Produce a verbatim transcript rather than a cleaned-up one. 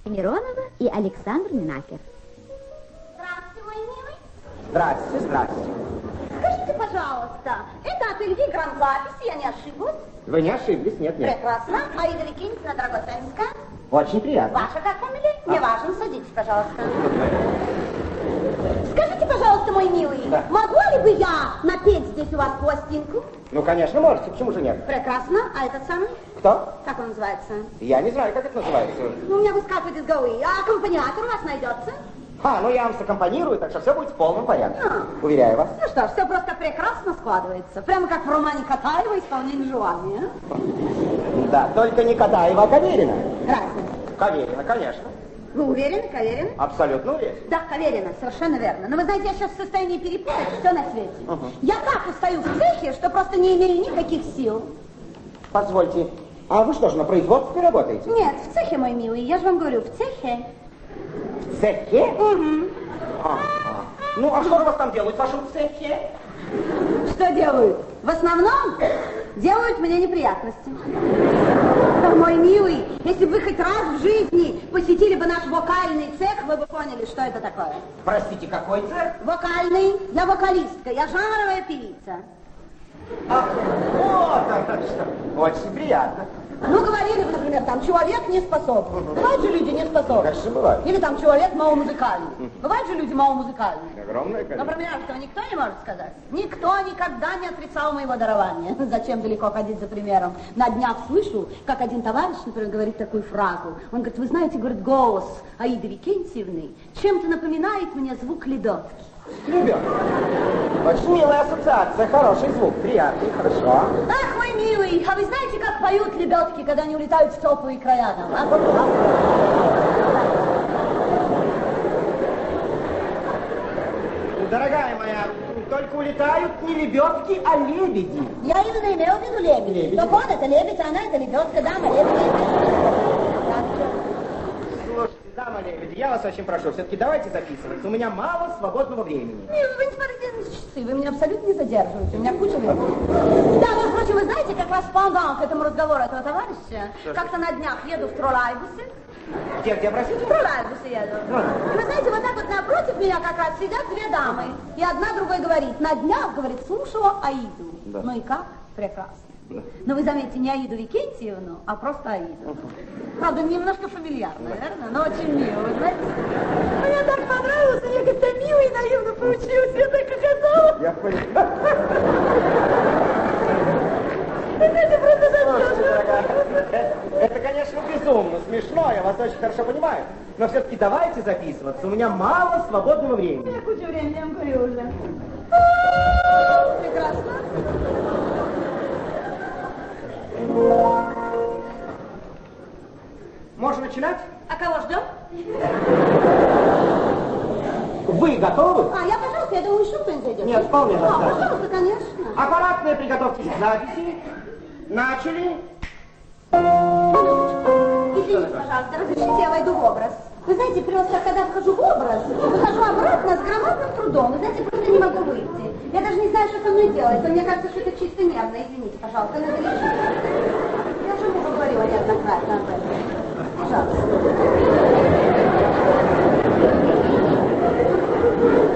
Миронова и Александр Минакер. Здравствуйте, мой милый. Здравствуйте, здравствуйте. Скажите, пожалуйста, это отель Гранд-Записи, я не ошиблась? Вы не ошиблись, нет, нет. Прекрасно. Аида Викентьевна Драгоценская. Очень приятно. Ваша как фамилия? А. Не важно, садитесь, пожалуйста. Скажите, пожалуйста, мой милый, Да. могла ли бы я напеть здесь у вас пластинку? Ну, конечно, можете, почему же нет? Прекрасно. А этот самый? Кто? Как он называется? Я не знаю, как это называется. Ну, у меня выскакивает из головы. А аккомпаниатор у вас найдется? А, ну я вам саккомпанирую, так что все будет в полном порядке. А. Уверяю вас. Ну что ж, все просто прекрасно складывается. Прямо как в романе Катаева «Исполнение желания». Да, только не Катаева, а Каверина. Разница. Каверина, конечно. Вы уверены, Каверин? Абсолютно уверен. Да, Каверина, совершенно верно. Но вы знаете, я сейчас в состоянии перепутать все на свете. Угу. Я так устаю в цехе, что просто не имею никаких сил. Позвольте, а вы что же, на производстве работаете? Нет, в цехе, мой милый, я же вам говорю, в цехе. В цехе? Угу. А, а. Ну, а что же у вас там делают в вашем цехе? Что делают? В основном делают мне неприятности. Да, мой милый, если бы вы хоть раз в жизни посетили бы наш вокальный цех, вы бы поняли, что это такое. Простите, какой цех? Вокальный. Я вокалистка, я жанровая певица. Ах, вот оно что. Очень приятно. Ну, говорили бы, например, там, человек не способный. Бывают же люди не способны. Конечно, бывает. Или там человек маломузыкальный. Бывают же люди маломузыкальные. Огромное количество. Например, что никто не может сказать. Никто никогда не отрицал моего дарования. Зачем далеко ходить за примером? На днях слышу, как один товарищ, например, говорит такую фразу. Он говорит, вы знаете, говорит, голос Аиды Викентьевны чем-то напоминает мне звук лебедки. Ребят, очень милая ассоциация, хороший звук, приятный, хорошо. Ах, мой милый, а вы знаете, как поют лебедки, когда они улетают в теплые края? Там, а? Дорогая моя, только улетают не лебедки, а лебеди. Я именно имела в виду лебедь. Лебеди. Только он это лебедь, а она это лебедка, дама, лебедь. Слушайте, дама лебеди, я вас очень прошу, все-таки давайте записываться. У меня мало свободного времени. Не, вы не смотрите на часы, вы меня абсолютно не задерживаете, у меня куча времени. Да, но, впрочем, вы знаете, как раз пандан к этому разговору этого товарища, как-то на днях еду в троллейбусе. Где, где, простите? В троллейбусе еду. И вы знаете, вот так вот напротив меня как раз сидят две дамы, и одна другой говорит, на днях, говорит, слушала Аиду. Да. Ну и как? Прекрасно. Но вы заметите, не Аиду Викентьевну, а просто Аиду. Правда, немножко фамильярно, верно? Но очень мило, вы знаете? Мне так понравилось, я как-то мило и наивно получилось, я так хохотала. Я понял. Вы знаете, просто Слушайте, дорогая, зачем? это, это, конечно, безумно смешно, я вас очень хорошо понимаю. Но все-таки давайте записываться, у меня мало свободного У времени. меня куча времени, я вам говорю уже. Прекрасно. Можно начинать? А кого ждем? Вы готовы? А, я, пожалуйста, я думаю, что кто-нибудь зайдет. Нет, вполне А, достаточно. пожалуйста, конечно. Аппаратные, приготовьтесь к записи. Начали. Минуточку. Извините, пожалуйста, разрешите, я войду в образ. Вы знаете, просто когда вхожу в образ, выхожу обратно с громадным трудом. Вы знаете, просто не могу выйти. Я даже не знаю, что со мной делать. Но мне кажется, что это чисто нервно. Извините, пожалуйста, надо решить. Я же ему говорила неоднократно об этом. Пожалуйста.